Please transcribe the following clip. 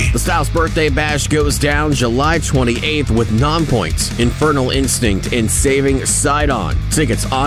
Energy. The Styles Birthday Bash goes down July 28th with Nonpoint, Infernal Instinct, and Saving Sidon. Tickets on